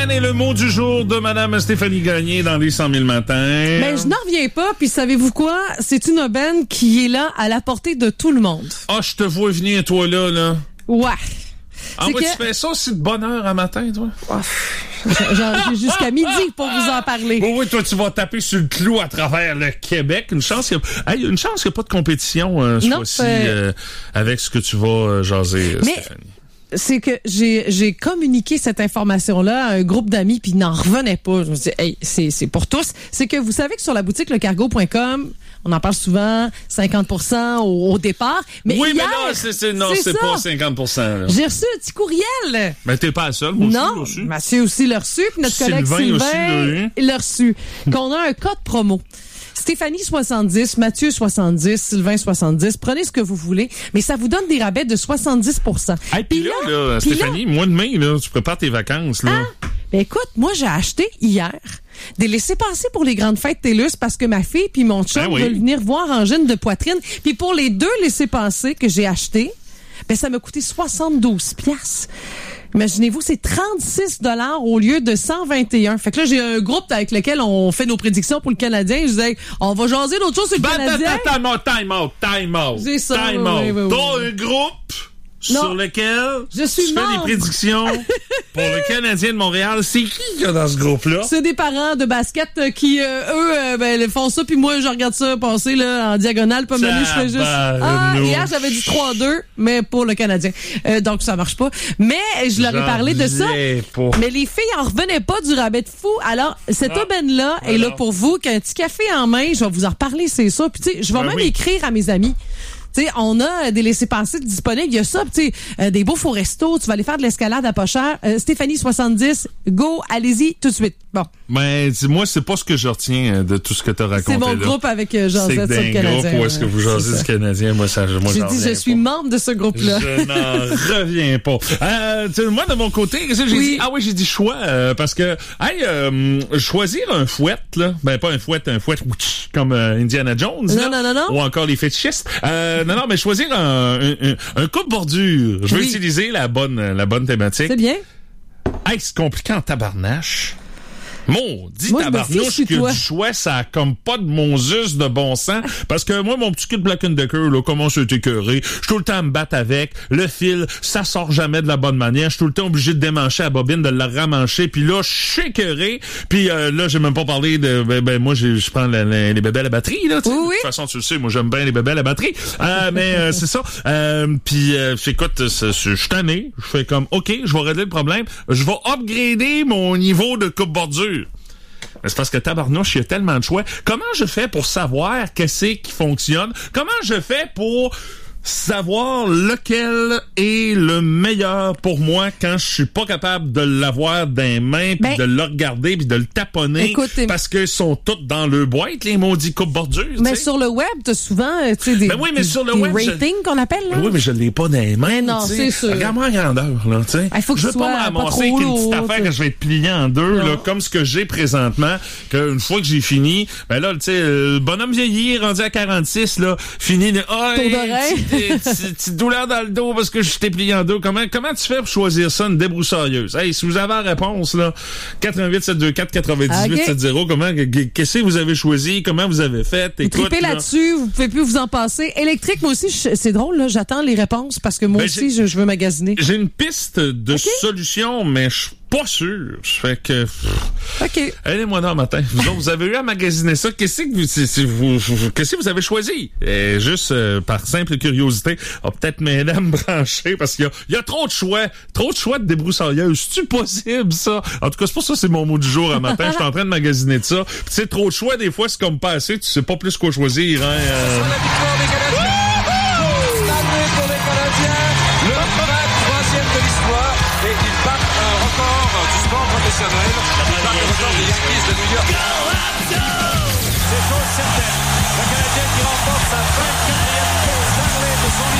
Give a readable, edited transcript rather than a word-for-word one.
semaine et le mot du jour de Madame Stéphanie Gagné dans les 100 000 matins. Ben, je n'en reviens pas, puis savez-vous quoi? C'est une aubaine qui est là à la portée de tout le monde. Ah, je te vois venir, toi, là. Ouais. Ah, ouais, tu fais ça aussi de bonne heure à matin, toi? J'ai jusqu'à midi pour vous en parler. Oui, toi, tu vas taper sur le clou à travers le Québec. Une chance qu'il n'y a pas de compétition ce fois-ci avec ce que tu vas jaser, Stéphanie. C'est que j'ai communiqué cette information-là à un groupe d'amis, puis ils n'en revenaient pas. Je me dis, hey, c'est pour tous. C'est que vous savez que sur la boutique lecargo.com, on en parle souvent, 50% au départ. Mais oui, hier, mais là, c'est pas 50%. Là. J'ai reçu un petit courriel. Mais t'es pas la seule, moi non, aussi. Non, Mathieu aussi l'a reçu, puis notre collègue Sylvain l'a reçu. Qu'on a un code promo. Stéphanie 70, Mathieu 70, Sylvain 70. Prenez ce que vous voulez, mais ça vous donne des rabais de 70%. Hey, puis là, Stéphanie, mois de mai, là, tu prépares tes vacances, là. Ah, ben écoute, moi, j'ai acheté hier des laissez-passer pour les grandes fêtes TELUS parce que ma fille puis mon chum veulent venir voir Angine de poitrine. Puis pour les 2 laissez-passer que j'ai achetés, ben ça m'a coûté 72 $. Imaginez-vous, c'est 36 $ au lieu de 121. Fait que là, j'ai un groupe avec lequel on fait nos prédictions pour le Canadien. Je disais, on va jaser d'autres choses sur le Canadien. Time out. C'est ça. Time out. T'as un groupe sur lequel je suis tu fais des prédictions pour le Canadien de Montréal. C'est qui qu'il y a dans ce groupe-là? C'est des parents de basket qui, eux, font ça, puis moi, je regarde ça passer là en diagonale, pas mal, je fais juste... hier, j'avais dit 3-2, mais pour le Canadien. Donc, ça marche pas. Mais je leur ai parlé de ça. Mais les filles en revenaient pas du rabais de fou. Alors, cette aubaine-là est là pour vous, qu'un petit café en main, je vais vous en reparler, c'est ça. Puis, tu sais, je vais même écrire à mes amis. T'sais, on a des laissez-passer disponibles. Il y a ça, des beaux faux restos. Tu vas aller faire de l'escalade à pas cher. Stéphanie 70, go, allez-y tout de suite. Bon. Mais moi, c'est pas ce que je retiens de tout ce que tu as raconté. C'est mon groupe avec Jean-Zette sur le Canadien. C'est groupe où est-ce que vous jasez du Canadien? Moi, j'ai dit, je suis membre de ce groupe-là. Je n'en reviens pas. Moi, de mon côté, qu'est-ce que j'ai dit? Ah oui, j'ai dit choix, parce que, choisir un fouet, là. Ben, pas un fouet comme Indiana Jones. Non. Ou encore les fétichistes. Non, mais choisir un coupe-bordure. Je veux utiliser la bonne thématique. C'est bien. Hey, c'est compliqué en tabarnache. Maudit tabarnouche que du choix, ça a comme pas de Moses de bon sens. Parce que moi, mon petit cul de Black & Decker, là, comment c'est écœuré. Je suis tout le temps à me battre avec. Le fil, ça sort jamais de la bonne manière. Je suis tout le temps obligé de démancher la bobine, de la ramancher. Puis là, je suis écœuré. Puis là, j'ai même pas parlé de... moi, je prends les bébés à la batterie, là. Oui. De toute façon, tu le sais, moi, j'aime bien les bébés à la batterie. Mais c'est ça. Puis, écoute, je suis tanné. Je fais comme, OK, je vais régler le problème. Je vais upgrader mon niveau de coupe-bordure. Mais c'est parce que tabarnouche, il y a tellement de choix. Comment je fais pour savoir qu'est-ce qui fonctionne? Comment je fais pour savoir lequel est le meilleur pour moi quand je suis pas capable de l'avoir dans les mains, puis de le regarder, puis de le taponner, parce qu'ils sont tous dans le boîte, les maudits coupe-bordures. Mais sur le web, t'as souvent des ratings qu'on appelle. Là. Oui, mais je l'ai pas dans les mains. Mais non, c'est sûr. Regarde-moi en grandeur. Là, il faut que je veux pas me ramasser avec une petite affaire que je vais être plié en deux, là, comme ce que j'ai présentement, qu'une fois que j'ai fini, ben là, tu sais, le bonhomme vieilli, rendu à 46, là, fini de... petite douleur dans le dos parce que je t'ai plié en deux. Comment tu fais pour choisir ça, une débroussailleuse? Hey, si vous avez la réponse, là, 88 724 98 70, qu'est-ce que vous avez choisi? Comment vous avez fait? Tripez là-dessus, vous pouvez plus vous en passer. Électrique, moi aussi, c'est drôle, là, j'attends les réponses parce que moi aussi, je veux magasiner. J'ai une piste de solution, mais je pas sûr. Je fais que... OK. Allez-moi dans le matin. Vous avez eu à magasiner ça. Qu'est-ce que vous avez choisi? Juste par simple curiosité, peut-être m'aider à me brancher parce qu'il y a trop de choix. Trop de choix de débroussailleuse. C'est-tu possible, ça? En tout cas, c'est pour ça que c'est mon mot du jour à matin. Je suis en train de magasiner de ça. Tu sais, trop de choix, des fois, c'est comme pas assez. Tu sais pas plus quoi choisir. Hein, Sur la victoire des Canadiens. Pour les Canadiens. Le 23e de l'histoire. Et ils battent un record du sport professionnel. Ils battent le record des Yankees de New York. C'est chose certaine. Le Canadien qui remporte sa 24e course d'arrêt de son